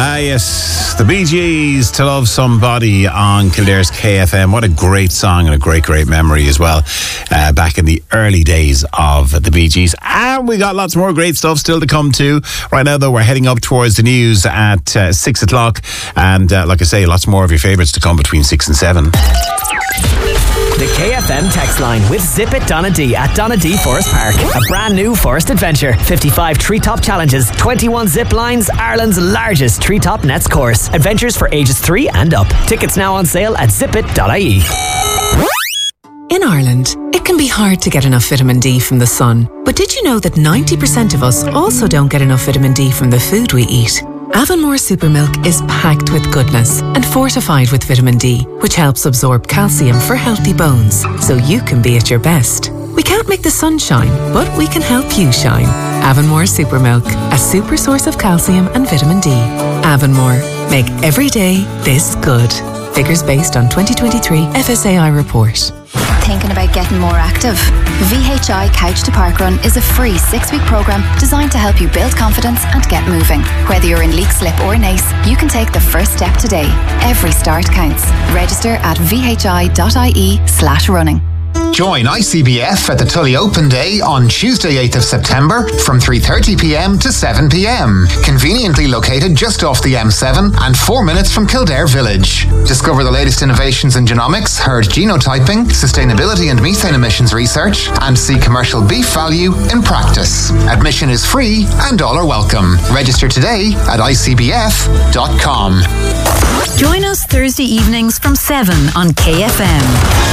Yes, the Bee Gees, To Love Somebody on Kildare's KFM. What a great song and a great memory as well. Back in the early days of the Bee Gees. And we got lots more great stuff still to come too. Right now though, we're heading up towards the news at 6 o'clock. And like I say, lots more of your favourites to come between 6 and 7. The KFM text line with Zip It Donadee at Donadee Forest Park. A brand new forest adventure. 55 treetop challenges, 21 zip lines, Ireland's largest treetop nets course. Adventures for ages 3 and up. Tickets now on sale at zipit.ie. In Ireland, it can be hard to get enough vitamin D from the sun. But did you know that 90% of us also don't get enough vitamin D from the food we eat? Avonmore Supermilk is packed with goodness and fortified with vitamin D, which helps absorb calcium for healthy bones, so you can be at your best. We can't make the sun shine, but we can help you shine. Avonmore Supermilk, a super source of calcium and vitamin D. Avonmore, make every day this good. Figures based on 2023 FSAI report. Thinking about getting more active? VHI Couch to Parkrun is a free 6-week programme designed to help you build confidence and get moving. Whether you're in Leakslip or Nace, you can take the first step today. Every start counts. Register at vhi.ie/running. Join ICBF at the Tully Open Day on Tuesday 8th of September from 3:30pm to 7pm. Conveniently located just off the M7 and 4 minutes from Kildare Village. Discover the latest innovations in genomics, herd genotyping, sustainability and methane emissions research, and see commercial beef value in practice. Admission is free and all are welcome. Register today at icbf.com. Join us Thursday evenings from 7 on KFM.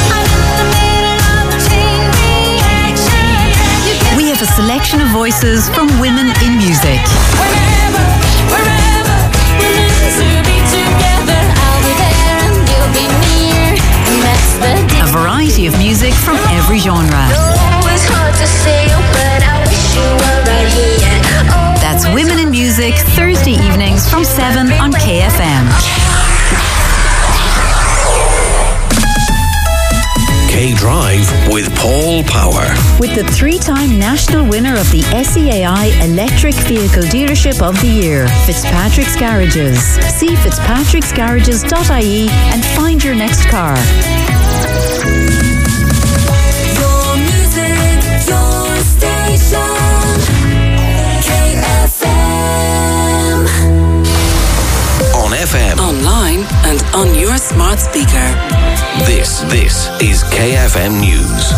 We have a selection of voices from women in music. Wherever we're meant to be together, I'll be there and you'll be near. And that's the A variety of music from every genre. Oh, it's hard to say, but I wish you were right here. Oh, That's Women in Music, Thursday evenings from 7 on KFM. K-Drive with Paul Power. With the 3-time national winner of the SEAI Electric Vehicle Dealership of the Year, Fitzpatrick's Garages. See fitzpatricksgarages.ie and find your next car. your music, your station. KFM. On FM. Online and on your smart speaker. This is KFM News.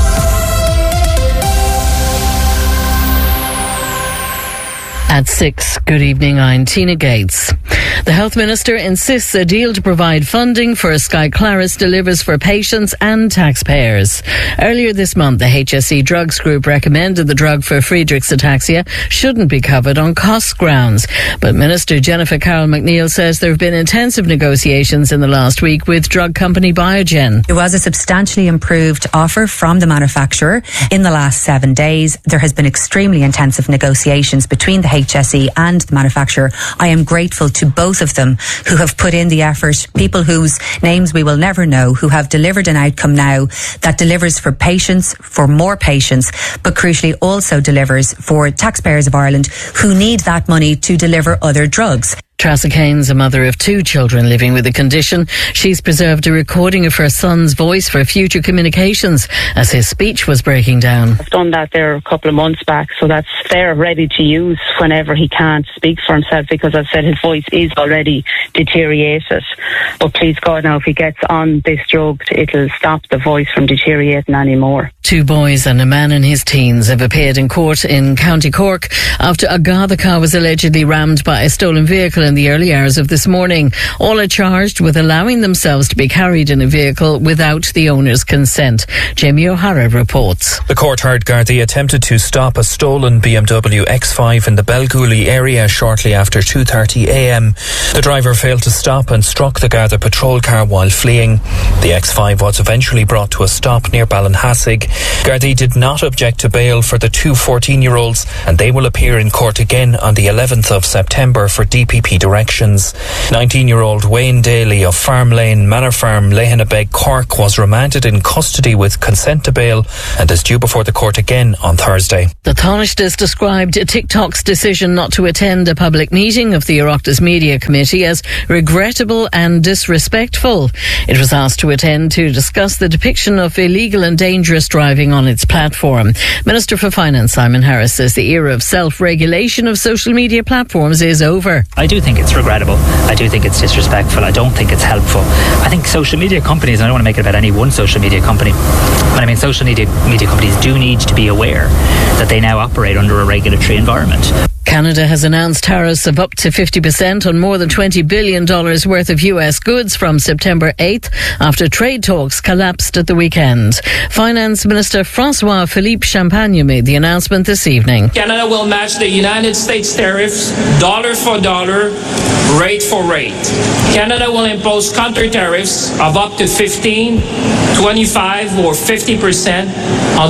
At 6, good evening, I'm Tina Gates. The Health Minister insists a deal to provide funding for Skyclarys delivers for patients and taxpayers. Earlier this month, the HSE Drugs Group recommended the drug for Friedreich's ataxia shouldn't be covered on cost grounds. But Minister Jennifer Carroll McNeil says there have been intensive negotiations in the last week with drug company Biogen. There was a substantially improved offer from the manufacturer in the last 7 days. There has been extremely intensive negotiations between the HSE and the manufacturer. I am grateful to both of them who have put in the effort, people whose names we will never know, who have delivered an outcome now that delivers for patients, for more patients, but crucially also delivers for taxpayers of Ireland who need that money to deliver other drugs. Trassa Kane's a mother of 2 children living with the condition. She's preserved a recording of her son's voice for future communications as his speech was breaking down. I've done that there a couple of months back, so that's there ready to use whenever he can't speak for himself, because I've said his voice is already deteriorated. But please God, now if he gets on this drug, it'll stop the voice from deteriorating anymore. 2 boys and a man in his teens have appeared in court in County Cork after a Garda car was allegedly rammed by a stolen vehicle in the early hours of this morning. All are charged with allowing themselves to be carried in a vehicle without the owner's consent. Jamie O'Hara reports. The court heard Gardaí attempted to stop a stolen BMW X5 in the Belgooly area shortly after 2:30am. The driver failed to stop and struck the Garda patrol car while fleeing. The X5 was eventually brought to a stop near Ballinhassig. Gardaí did not object to bail for the 2 14-year-olds, and they will appear in court again on the 11th of September for DPP directions. 19-year-old Wayne Daly of Farm Lane Manor Farm, Lehanabeg, Cork, was remanded in custody with consent to bail and is due before the court again on Thursday. The Taoiseach has described TikTok's decision not to attend a public meeting of the Oireachtas Media Committee as regrettable and disrespectful. It was asked to attend to discuss the depiction of illegal and dangerous driving on its platform. Minister for Finance Simon Harris says the era of self-regulation of social media platforms is over. I do think it's regrettable. I do think it's disrespectful. I don't think it's helpful. I think social media companies, and I don't want to make it about any one social media company, but I mean social media companies do need to be aware that they now operate under a regulatory environment. Canada has announced tariffs of up to 50% on more than $20 billion worth of US goods from September 8th after trade talks collapsed at the weekend. Finance Minister François Philippe Champagne made the announcement this evening. Canada will match the United States tariffs dollar for dollar, rate for rate. Canada will impose counter tariffs of up to 15, 25 or 50% on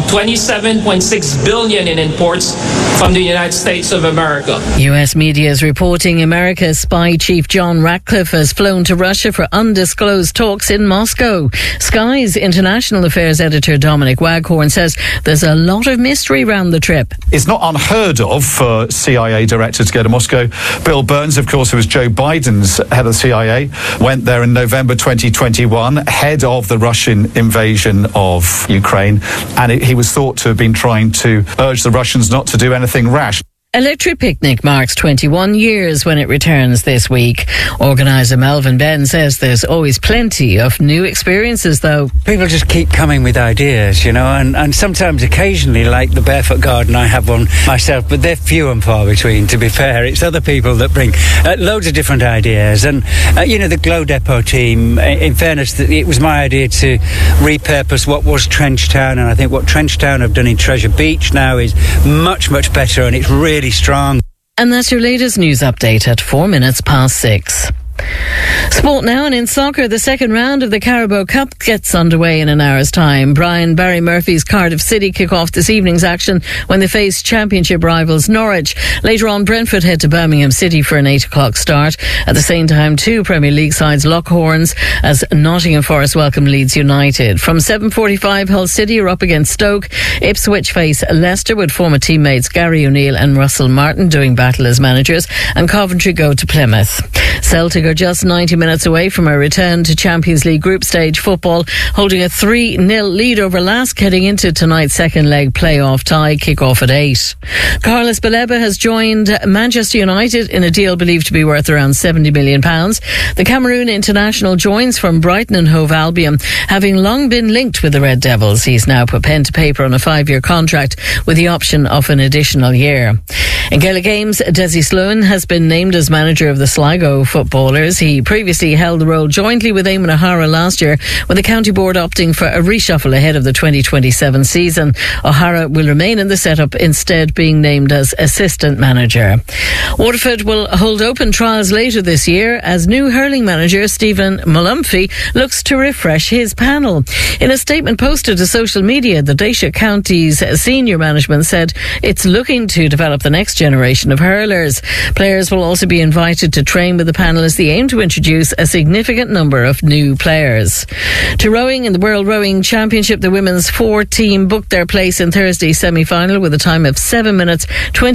$27.6 billion in imports from the United States of America. US media is reporting America's spy chief John Ratcliffe has flown to Russia for undisclosed talks in Moscow. Sky's international affairs editor Dominic Waghorn says there's a lot of mystery around the trip. It's not unheard of for CIA director to go to Moscow. Bill Burns, of course, who was Joe Biden's head of the CIA, went there in November 2021, head of the Russian invasion of Ukraine, and he was thought to have been trying to urge the Russians not to do anything rash. Electric Picnic marks 21 years when it returns this week. Organiser Melvin Ben says there's always plenty of new experiences, though. People just keep coming with ideas, and sometimes, occasionally, like the Barefoot Garden, I have one myself, but they're few and far between, to be fair. It's other people that bring loads of different ideas. And, the Glow Depot team, in fairness, it was my idea to repurpose what was Trenchtown, and I think what Trenchtown have done in Treasure Beach now is much, much better, and it's really strong. And that's your latest news update at 6:04. Sport now, and in soccer, the second round of the Carabao Cup gets underway in an hour's time. Barry Murphy's Cardiff City kick off this evening's action when they face Championship rivals Norwich. Later on, Brentford head to Birmingham City for an 8 o'clock start. At the same time, two Premier League sides lock horns as Nottingham Forest welcome Leeds United. From 7:45, Hull City are up against Stoke. Ipswich face Leicester with former teammates Gary O'Neill and Russell Martin doing battle as managers, and Coventry go to Plymouth. Celtic are just 90 minutes away from a return to Champions League group stage football, holding a 3-0 lead over Lask heading into tonight's second leg playoff tie, kick-off at 8. Carlos Baleba has joined Manchester United in a deal believed to be worth around £70 million. The Cameroon international joins from Brighton and Hove Albion, having long been linked with the Red Devils. He's now put pen to paper on a 5-year contract with the option of an additional year. In Gaelic Games, Desi Sloan has been named as manager of the Sligo footballers. He previously held the role jointly with Eamon O'Hara last year, with the county board opting for a reshuffle ahead of the 2027 season. O'Hara will remain in the setup, instead being named as assistant manager. Waterford will hold open trials later this year as new hurling manager Stephen Mullumphy looks to refresh his panel. In a statement posted to social media, the Daisha County's senior management said it's looking to develop the next generation of hurlers. Players will also be invited to train with the panel as they aim to introduce a significant number of new players. To rowing, in the World Rowing Championship, the women's 4 team booked their place in Thursday's semi-final with a time of 7 minutes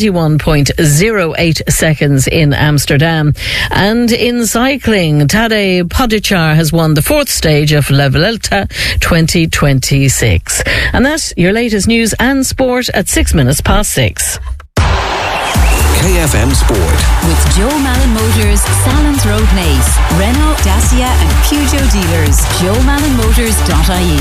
21.08 seconds in Amsterdam. And in cycling, Tadej Pogačar has won the 4th stage of La Vuelta 2026. And that's your latest news and sport at 6:06. KFM Sport. With Joe Malin Motors, Salons Road Nace, Renault, Dacia and Peugeot dealers. JoeMalinMotors.ie.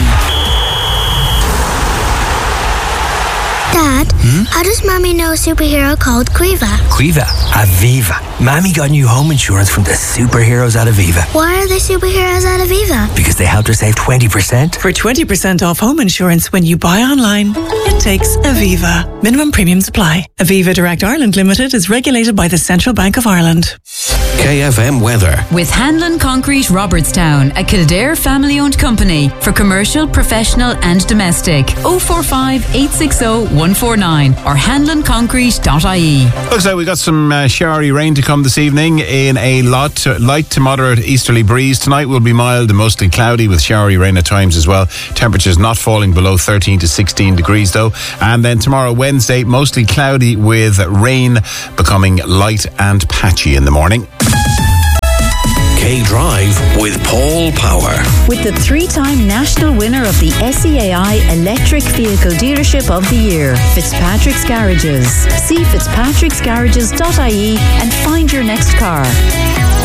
Dad, how does Mommy know a superhero called Quiva? Quiva? Aviva. Mommy got new home insurance from the superheroes at Aviva. Why are the superheroes at Aviva? Because they helped her save 20%. For 20% off home insurance when you buy online, it takes Aviva. Minimum premiums apply. Aviva Direct Ireland Limited is regulated by the Central Bank of Ireland. KFM weather. With Hanlon Concrete Robertstown, a Kildare family-owned company for commercial, professional and domestic. 045 860 149 or hanlonconcrete.ie. Looks like we got some showery rain to come this evening in a light to moderate easterly breeze. Tonight will be mild and mostly cloudy with showery rain at times as well. Temperatures not falling below 13 to 16 degrees though. And then tomorrow, Wednesday, mostly cloudy with rain becoming light and patchy in the morning. K-Drive with Paul Power. With the 3-time national winner of the SEAI Electric Vehicle Dealership of the Year, Fitzpatrick's Garages. See fitzpatricksgarages.ie and find your next car.